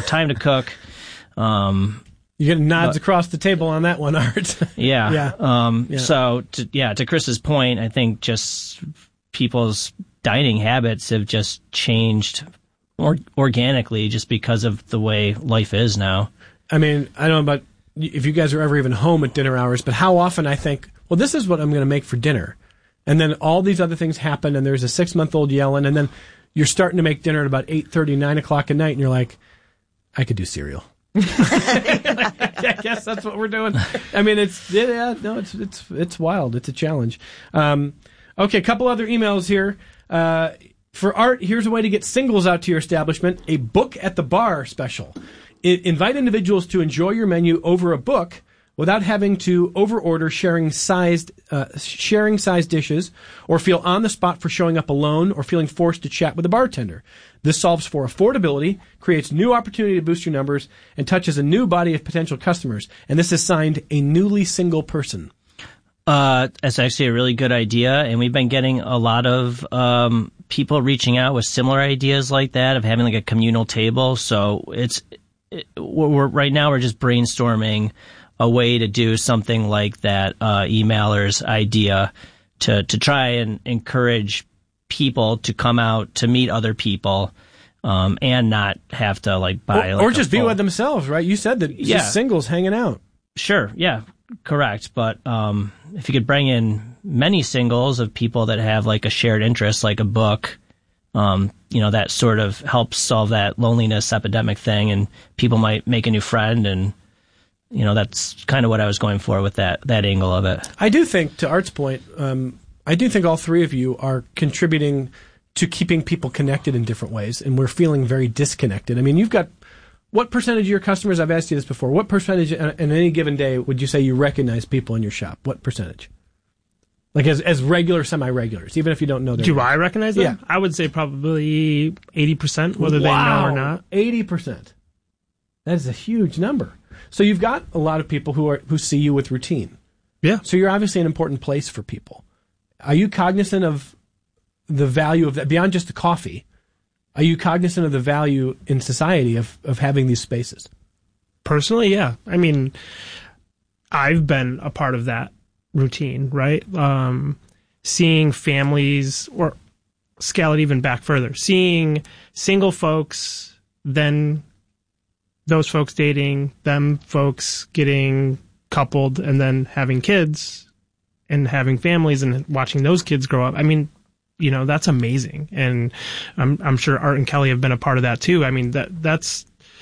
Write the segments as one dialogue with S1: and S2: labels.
S1: time to cook.
S2: You get nods across the table on that one, Art.
S1: Yeah. So, to Chris's point, I think just people's dining habits have just changed organically just because of the way life is now. I
S2: mean, I don't know about if you guys are ever even home at dinner hours, but how often I think, well, this is what I'm going to make for dinner. And then all these other things happen, and there's a 6-month-old yelling, and then you're starting to make dinner at about 8:30, 9 o'clock at night, and you're like, I could do cereal. I guess that's what we're doing. I mean, it's wild. It's a challenge. Okay, a couple other emails here. For Art, here's a way to get singles out to your establishment: a book at the bar special. Invite individuals to enjoy your menu over a book without having to overorder sharing sized dishes, or feel on the spot for showing up alone or feeling forced to chat with a bartender. This solves for affordability, creates new opportunity to boost your numbers, and touches a new body of potential customers. And this is signed a newly single person.
S1: That's actually a really good idea, and we've been getting a lot of people reaching out with similar ideas like that of having like a communal table. So right now we're just brainstorming a way to do something like that emailer's idea to try and encourage people to come out to meet other people and not have to like buy
S2: or just be with themselves, right? You said that just singles hanging out.
S1: Sure, yeah, correct. But if you could bring in many singles of people that have like a shared interest, like a book, that sort of helps solve that loneliness epidemic thing, and people might make a new friend, and that's kind of what I was going for with that angle of it.
S2: I do think, to Art's point, I do think all three of you are contributing to keeping people connected in different ways, and we're feeling very disconnected. I mean, you've got, what percentage of your customers, I've asked you this before, what percentage in any given day would you say you recognize people in your shop? What percentage? Like as regular, semi-regulars, even if you don't know their
S3: Do
S2: names.
S3: I recognize them?
S2: Yeah.
S3: I would say probably 80%, whether they know or not.
S2: 80%. That is a huge number. So you've got a lot of people who see you with routine.
S3: Yeah.
S2: So you're obviously an important place for people. Are you cognizant of the value of that, beyond just the coffee? Are you cognizant of the value in society of having these spaces?
S3: Personally, yeah. I mean, I've been a part of that routine, right? Seeing families, or scale it even back further, seeing single folks, then those folks dating, them folks getting coupled, and then having kids and having families and watching those kids grow up. I mean, that's amazing. And I'm sure Art and Kelly have been a part of that too. I mean, that's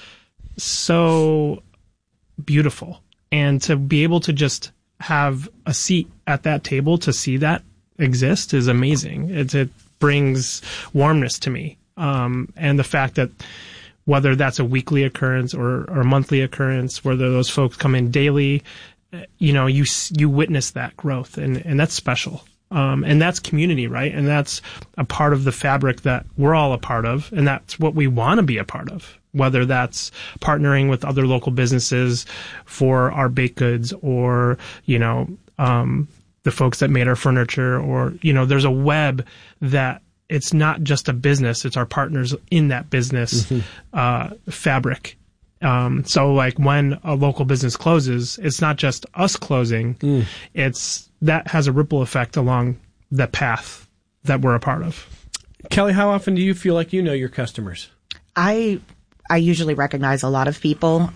S3: so beautiful. And to be able to just have a seat at that table to see that exist is amazing. It brings warmness to me. And the fact that whether that's a weekly occurrence or a monthly occurrence, whether those folks come in daily, you witness that growth, and that's special. And that's community, right? And that's a part of the fabric that we're all a part of, and that's what we want to be a part of, whether that's partnering with other local businesses for our baked goods, or, the folks that made our furniture, or, there's a web that it's not just a business, it's our partners in that business fabric. So like when a local business closes, it's not just us closing, it's that has a ripple effect along the path that we're a part of.
S2: Kelly, how often do you feel like you know your customers?
S4: I usually recognize a lot of people.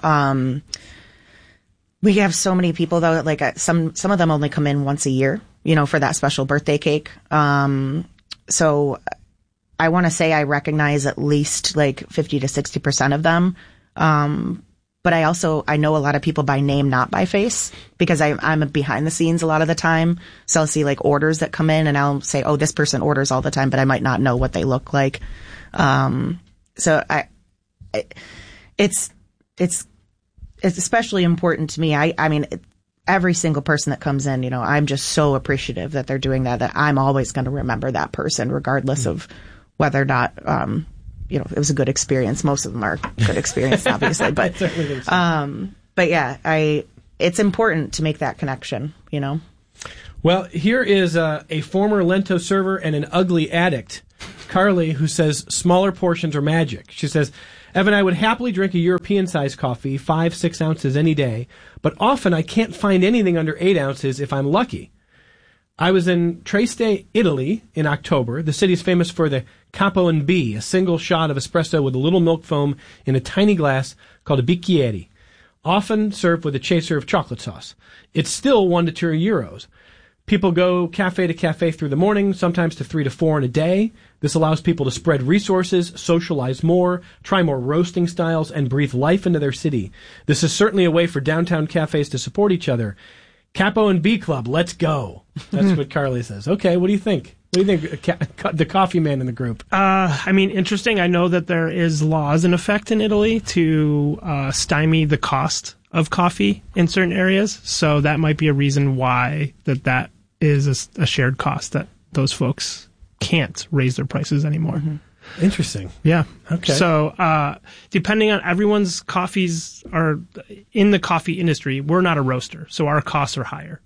S4: We have so many people though, like some of them only come in once a year, for that special birthday cake. So I want to say I recognize at least like 50 to 60% of them. But I know a lot of people by name, not by face, because I'm behind the scenes a lot of the time. So I'll see like orders that come in, and I'll say, oh, this person orders all the time, but I might not know what they look like. So it's especially important to me. I mean, every single person that comes in, I'm just so appreciative that they're doing that I'm always going to remember that person, regardless of whether or not, it was a good experience. Most of them are good experience, obviously, but yeah, it's important to make that connection,
S2: Well, here is a former Lento server and an ugly addict, Carly, who says smaller portions are magic. She says, Evan, I would happily drink a European-sized coffee, 5-6 ounces any day, but often I can't find anything under 8 ounces if I'm lucky. I was in Trieste, Italy in October. The city is famous for the Capo and B, a single shot of espresso with a little milk foam in a tiny glass called a bicchiere, often served with a chaser of chocolate sauce. It's still 1 to 2 euros. People go cafe to cafe through the morning, sometimes to 3 to 4 in a day. This allows people to spread resources, socialize more, try more roasting styles, and breathe life into their city. This is certainly a way for downtown cafes to support each other. Capo and B Club, let's go. That's what Carly says. Okay, what do you think? What do you think, the coffee man in the group?
S3: I mean, interesting. I know that there is laws in effect in Italy to stymie the cost of coffee in certain areas. So that might be a reason why that is a shared cost, that those folks can't raise their prices anymore.
S2: Mm-hmm. Interesting.
S3: Yeah.
S2: Okay.
S3: So, depending on everyone's coffees are in the coffee industry, we're not a roaster, so our costs are higher.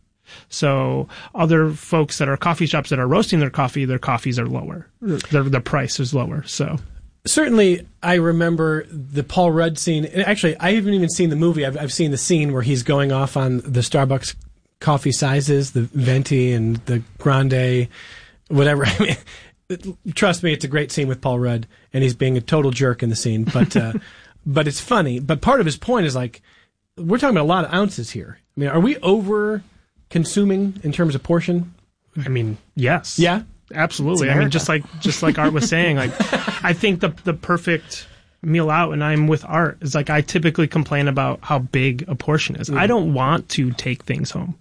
S3: So other folks that are coffee shops that are roasting their coffees are lower. The price is lower. So
S2: certainly, I remember the Paul Rudd scene. Actually, I haven't even seen the movie. I've seen the scene where he's going off on the Starbucks coffee sizes, the venti and the grande, whatever. I mean, trust me, it's a great scene with Paul Rudd, and he's being a total jerk in the scene. But but it's funny. But part of his point is like, we're talking about a lot of ounces here. I mean, are we over consuming in terms of portion?
S3: I mean, yes.
S2: Yeah?
S3: Absolutely. I mean, just like Art was saying, like, I think the perfect meal out, and I'm with Art, is like, I typically complain about how big a portion is. I don't want to take things home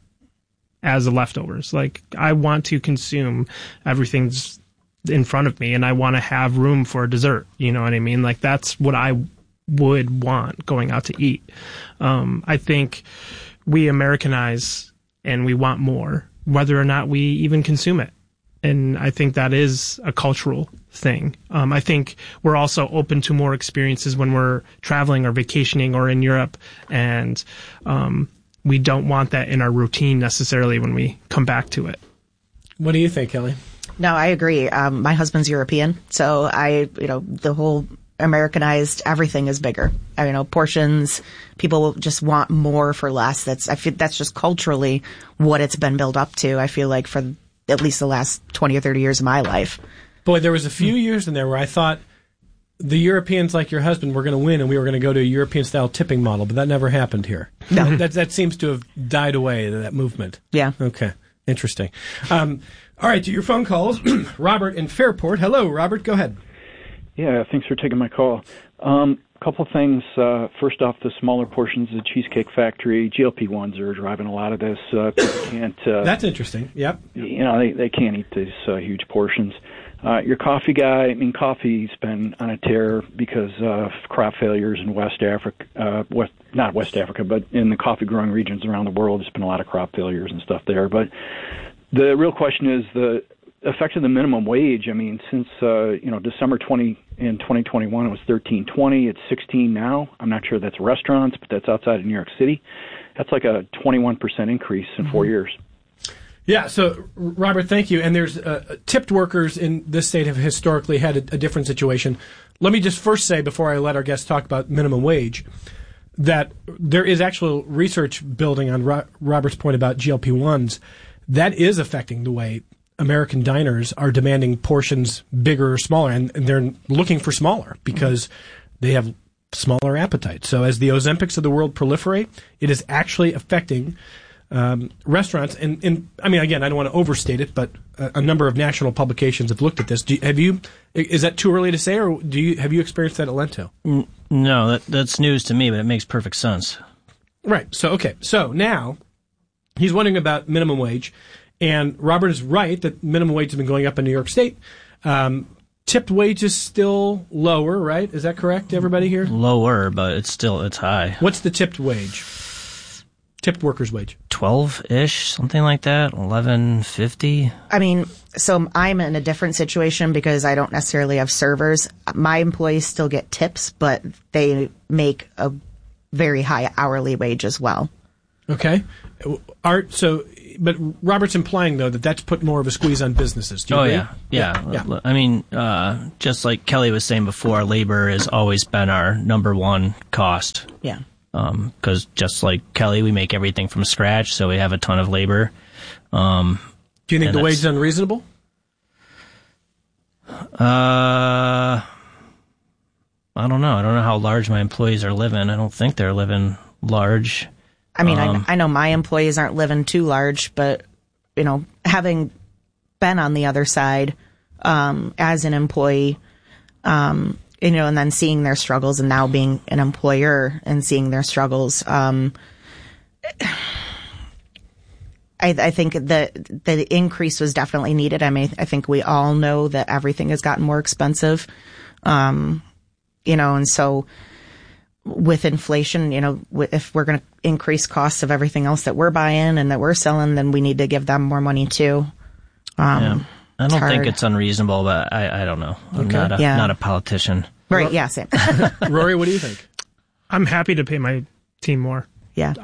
S3: as leftovers. Like, I want to consume everything's in front of me, and I want to have room for dessert. You know what I mean? Like, that's what I would want going out to eat. I think we Americanize and we want more, whether or not we even consume it. And I think that is a cultural thing. I think we're also open to more experiences when we're traveling or vacationing or in Europe, and we don't want that in our routine necessarily when we come back to it.
S2: What do you think, Kelly?
S4: No, I agree. My husband's European, so the whole Americanized, everything is bigger. Portions, people will just want more for less. I feel that's just culturally what it's been built up to. I feel like for at least the last 20 or 30 years of my life. Boy,
S2: there was a few years in there where I thought the Europeans, like your husband, were going to win, and we were going to go to a European-style tipping model, but that never happened here.
S4: No.
S2: That seems to have died away, that movement.
S4: Yeah.
S2: Okay. Interesting. All right, to your phone calls. Robert in Fairport. Hello, Robert. Go ahead.
S5: Yeah, thanks for taking my call. Couple things. First off, the smaller portions of the Cheesecake Factory, GLP-1s are driving a lot of this. People can't.
S2: That's interesting. Yep.
S5: They can't eat these huge portions. Your coffee guy. I mean, coffee's been on a tear because of crop failures in West Africa. Not West Africa, but in the coffee growing regions around the world, there's been a lot of crop failures and stuff there. But the real question is the effect of the minimum wage. I mean, since December 2021, it was $13.20. It's $16 now. I'm not sure that's restaurants, but that's outside of New York City. That's like a 21% increase in 4 years.
S2: Yeah. So, Robert, thank you. And there's tipped workers in this state have historically had a different situation. Let me just first say, before I let our guests talk about minimum wage, that there is actual research building on Robert's point about GLP-1s. That is affecting the way American diners are demanding portions bigger or smaller, and they're looking for smaller because they have smaller appetites. So as the Ozempics of the world proliferate, it is actually affecting restaurants. And I mean, again, I don't want to overstate it, but a number of national publications have looked at this. Is that too early to say, or have you experienced that at Lento?
S1: No, that's news to me, but it makes perfect sense.
S2: Right. So, okay. So now he's wondering about minimum wage. And Robert is right that minimum wage has been going up in New York State. Tipped wage is still lower, right? Is that correct, everybody here?
S1: Lower, but it's high.
S2: What's the tipped wage? Tipped worker's wage?
S1: 12-ish, something like that. $11.50.
S4: I mean, so I'm in a different situation because I don't necessarily have servers. My employees still get tips, but they make a very high hourly wage as well.
S2: Okay. Art, but Robert's implying, though, that that's put more of a squeeze on businesses. Do you agree?
S1: Yeah. I mean, just like Kelly was saying before, labor has always been our number one cost.
S4: Yeah.
S1: Because just like Kelly, we make everything from scratch, so we have a ton of labor.
S2: Do you think the wage is unreasonable?
S1: I don't know. I don't know how large my employees are living. I don't think they're living large.
S4: I mean, I know my employees aren't living too large, but, having been on the other side as an employee, and then seeing their struggles, and now being an employer and seeing their struggles, I think that the increase was definitely needed. I mean, I think we all know that everything has gotten more expensive, and so with inflation, if we're going to increase costs of everything else that we're buying and that we're selling, then we need to give them more money too.
S1: I don't think it's unreasonable, but I don't know. I'm not a politician.
S4: Right. Yeah. Same.
S2: Rory, what do you think?
S3: I'm happy to pay my team more.
S4: Yeah.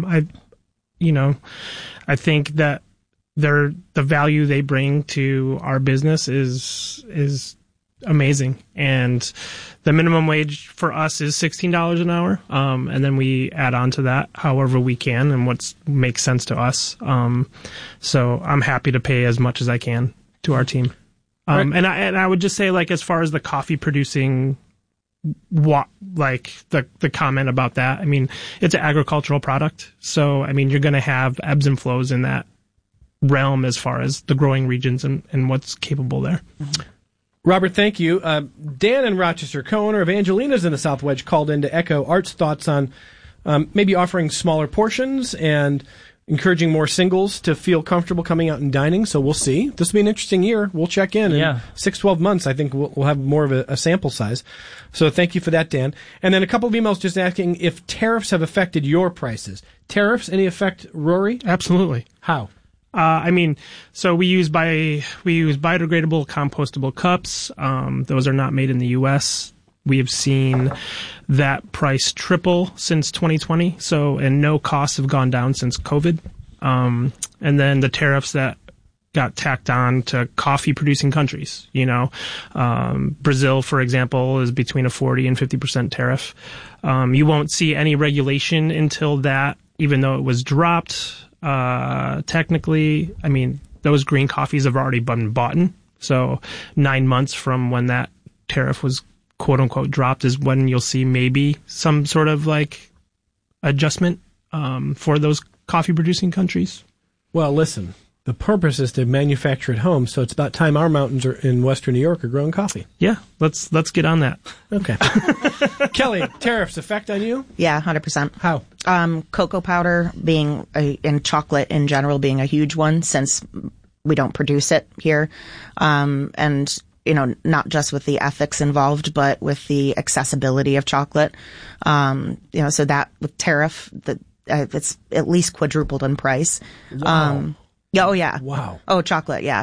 S3: I think that the value they bring to our business is amazing. And the minimum wage for us is $16 an hour. And then we add on to that however we can and what makes sense to us. So I'm happy to pay as much as I can to our team.
S2: Right.
S3: And I would just say, like, as far as the coffee producing, the comment about that, I mean, it's an agricultural product. So, I mean, you're going to have ebbs and flows in that realm as far as the growing regions and what's capable there.
S4: Mm-hmm.
S2: Robert, thank you. Dan in Rochester, co-owner of Angelina's in the South Wedge, called in to echo Art's thoughts on maybe offering smaller portions and encouraging more singles to feel comfortable coming out and dining. So we'll see. This will be an interesting year. We'll check in. In 6-12 months, I think we'll have more of a sample size. So thank you for that, Dan. And then a couple of emails just asking if tariffs have affected your prices. Tariffs, any effect, Rory?
S3: Absolutely.
S2: How?
S3: So we use biodegradable, compostable cups. Those are not made in the U.S. We have seen that price triple since 2020. And no costs have gone down since COVID. And then the tariffs that got tacked on to coffee producing countries, Brazil, for example, is between a 40 and 50% tariff. You won't see any regulation until that, even though it was dropped. Technically, I mean, those green coffees have already been bought in. So 9 months from when that tariff was quote unquote dropped is when you'll see maybe some sort of like adjustment, for those coffee producing countries.
S2: Well, listen, the purpose is to manufacture at home. So it's about time our mountains in Western New York are growing coffee.
S3: Yeah. Let's get on that.
S2: Okay. Kelly, tariffs effect on you?
S4: Yeah, 100%.
S2: How?
S4: Cocoa powder and chocolate in general being a huge one since we don't produce it here. And, not just with the ethics involved, but with the accessibility of chocolate. So that with tariff, it's at least quadrupled in price.
S2: Wow.
S4: Yeah.
S2: Wow.
S4: Oh, chocolate. Yeah.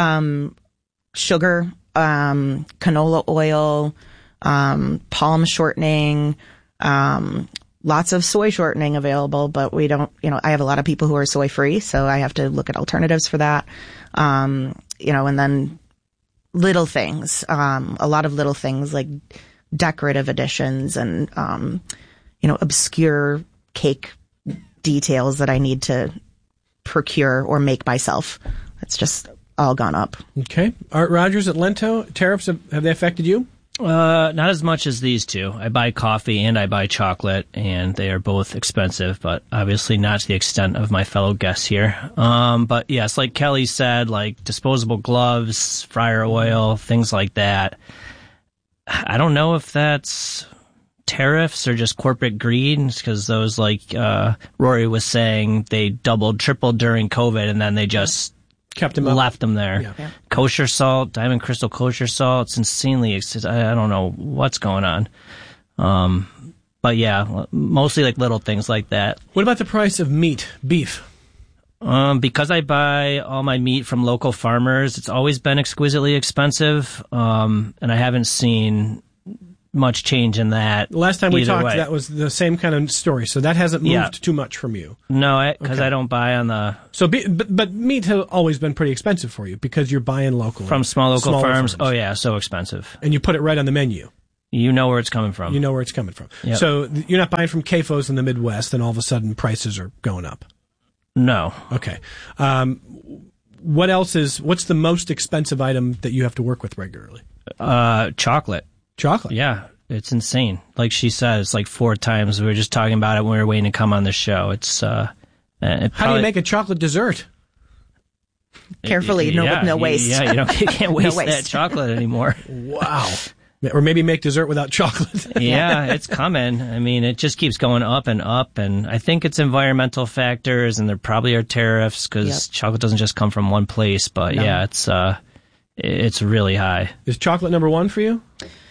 S4: Sugar, canola oil, palm shortening, lots of soy shortening available, but we don't, I have a lot of people who are soy free, so I have to look at alternatives for that. And then little things, a lot of little things like decorative additions and, obscure cake details that I need to procure or make myself. It's just all gone up.
S2: Okay. Art Rogers at Lento, tariffs, have they affected you?
S1: Not as much as these two. I buy coffee and I buy chocolate, and they are both expensive, but obviously not to the extent of my fellow guests here. But yes, like Kelly said, like disposable gloves, fryer oil, things like that. I don't know if that's tariffs or just corporate greed, because those, like Rory was saying, they doubled, tripled during COVID, and then they just
S2: kept them up.
S1: Left them there.
S2: Yeah.
S1: Kosher salt, Diamond Crystal kosher salt. It's insanely. I don't know what's going on. But yeah, mostly like little things like that.
S2: What about the price of meat, beef?
S1: Because I buy all my meat from local farmers, it's always been exquisitely expensive. And I haven't seen much change in that.
S2: Last time we
S1: either
S2: talked,
S1: way.
S2: that was the same kind of story. So that hasn't moved
S1: Yeah.
S2: too much from you.
S1: No, because
S2: Okay.
S1: I don't buy on the
S2: So, but meat has always been pretty expensive for you because you're buying locally.
S1: from small local
S2: Smaller
S1: farms. Oh yeah, so expensive.
S2: And you put it right on the menu.
S1: You know where it's coming from.
S2: You know where it's coming from.
S1: Yep.
S2: So you're not buying from CAFOs in the Midwest and all of a sudden prices are going up.
S1: No.
S2: Okay. What's the most expensive item that you have to work with regularly?
S1: Chocolate.
S2: Chocolate.
S1: Yeah, it's insane. Like she said, it's like 4 times. We were just talking about it when we were waiting to come on the show. It's
S2: How do you make a chocolate dessert?
S4: Carefully, no waste.
S1: Yeah, you can't waste
S4: waste.
S1: that chocolate anymore.
S2: Wow. Or maybe make dessert without chocolate.
S1: Yeah, it's coming. I mean, it just keeps going up and up, and I think it's environmental factors, and there probably are tariffs because
S4: Yep.
S1: chocolate doesn't just come from one place. But
S4: No.
S1: yeah, it's really high.
S2: Is chocolate number one for you?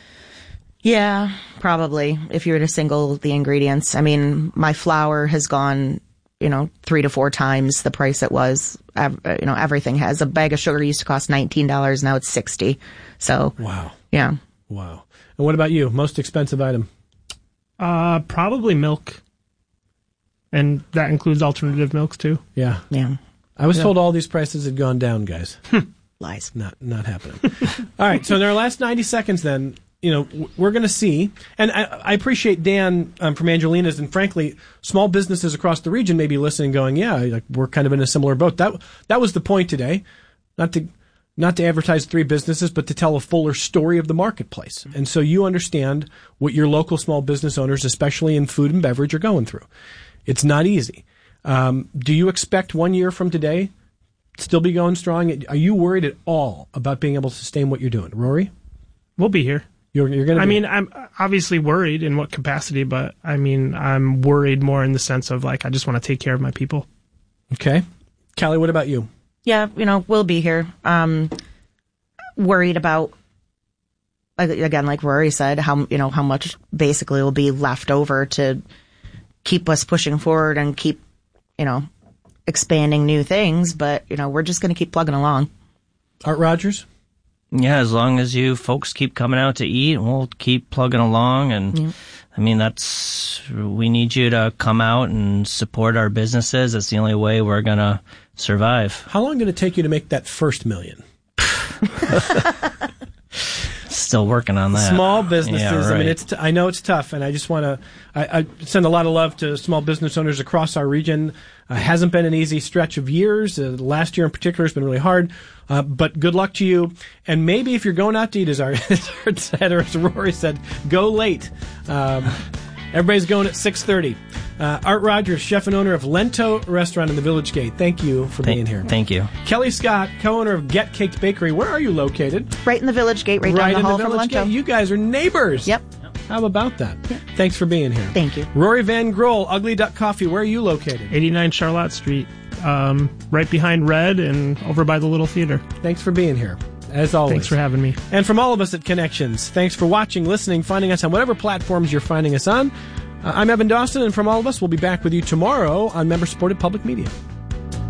S4: Yeah, probably. If you were to single the ingredients, I mean, my flour has gone, 3 to 4 times the price it was. Everything has. A bag of sugar used to cost $19. Now it's $60. So,
S2: Wow.
S4: yeah.
S2: Wow. And what about you? Most expensive item?
S3: Probably milk. And that includes alternative milks too.
S2: Yeah.
S4: Yeah.
S2: I was told all these prices had gone down, guys.
S4: Lies.
S2: Not happening. All right. So in our last 90 seconds then, we're going to see, and I appreciate Dan from Angelina's, and frankly, small businesses across the region may be listening going, yeah, like we're kind of in a similar boat. That was the point today. Not to advertise 3 businesses, but to tell a fuller story of the marketplace. And so you understand what your local small business owners, especially in food and beverage, are going through. It's not easy. Do you expect 1 year from today still be going strong? Are you worried at all about being able to sustain what you're doing? Rory?
S3: We'll be here.
S2: You're going to
S3: I mean, I'm obviously worried in what capacity, but I mean, I'm worried more in the sense of like, I just want to take care of my people.
S2: Okay. Callie, what about you?
S4: Yeah, we'll be here. Worried about, again, like Rory said, how much basically will be left over to keep us pushing forward and keep, expanding new things. But, we're just going to keep plugging along.
S2: Art Rogers?
S1: Yeah, as long as you folks keep coming out to eat, we'll keep plugging along. And I mean, we need you to come out and support our businesses. That's the only way we're going to survive.
S2: How long did it take you to make that first million?
S1: Still working on that.
S2: Small businesses.
S1: Yeah,
S2: I mean,
S1: right.
S2: I know it's tough, and I just want to I send a lot of love to small business owners across our region. Hasn't been an easy stretch of years. Last year in particular has been really hard. But good luck to you. And maybe if you're going out to eat, as Art said, or as Rory said, go late. Everybody's going at 6:30. Art Rogers, chef and owner of Lento Restaurant in the Village Gate. Thank you for being here.
S1: Thank you.
S2: Kelly Scott, co-owner of Get Caked Bakery. Where are you located?
S4: Right in the Village Gate, right down the
S2: in
S4: hall
S2: the
S4: from
S2: Village
S4: Lento.
S2: Gate. You guys are neighbors.
S4: Yep.
S2: How about that? Thanks for being here.
S4: Thank you.
S2: Rory Van Grohl, Ugly Duck Coffee. Where are you located?
S3: 89 Charlotte Street, right behind Red and over by the Little Theater.
S2: Thanks for being here, as always.
S3: Thanks for having me.
S2: And from all of us at Connections, thanks for watching, listening, finding us on whatever platforms you're finding us on. I'm Evan Dawson, and from all of us, we'll be back with you tomorrow on member-supported public media.